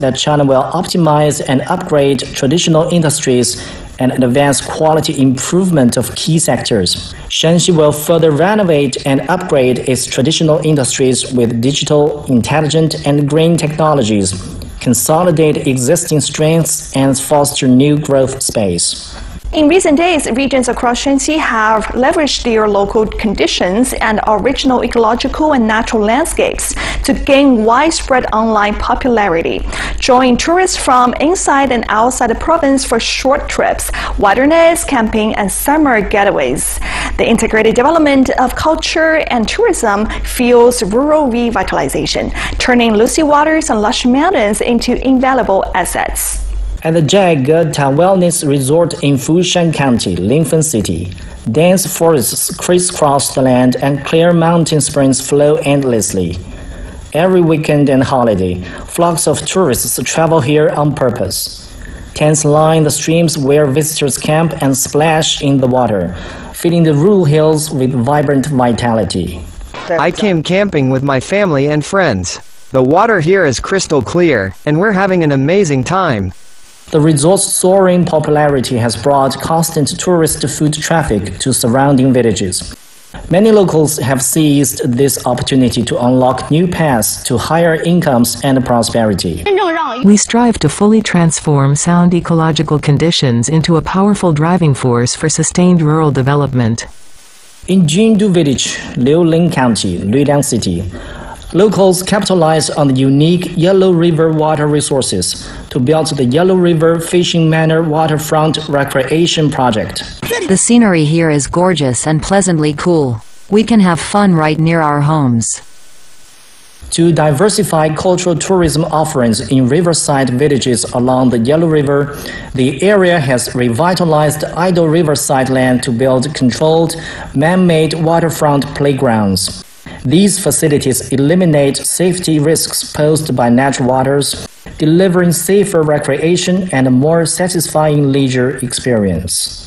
that China will optimize and upgrade traditional industries and advance quality improvement of key sectors. Shanxi will further renovate and upgrade its traditional industries with digital, intelligent, and green technologies, consolidate existing strengths, and foster new growth space. In recent days, regions across Shanxi have leveraged their local conditions and original ecological and natural landscapes to gain widespread online popularity, drawing tourists from inside and outside the province for short trips, wilderness camping, and summer getaways. The integrated development of culture and tourism fuels rural revitalization, turning Lucy Waters and lush mountains into invaluable assets. At the Zhaige Town Wellness Resort in Fushan County, Linfen City, dense forests crisscross the land and clear mountain springs flow endlessly. Every weekend and holiday, flocks of tourists travel here on purpose. Tents line the streams where visitors camp and splash in the water, filling the rural hills with vibrant vitality. I came camping with my family and friends. The water here is crystal clear, and we're having an amazing time. The resort's soaring popularity has brought constant tourist foot traffic to surrounding villages. Many locals have seized this opportunity to unlock new paths to higher incomes and prosperity. We strive to fully transform sound ecological conditions into a powerful driving force for sustained rural development. In Jindu Village, Liuling County, Luiliang City, locals capitalize on the unique Yellow River water resources to build the Yellow River Fishing Manor Waterfront Recreation Project. The scenery here is gorgeous and pleasantly cool. We can have fun right near our homes. To diversify cultural tourism offerings in riverside villages along the Yellow River, the area has revitalized idle riverside land to build controlled, man-made waterfront playgrounds. These facilities eliminate safety risks posed by natural waters, delivering safer recreation and a more satisfying leisure experience.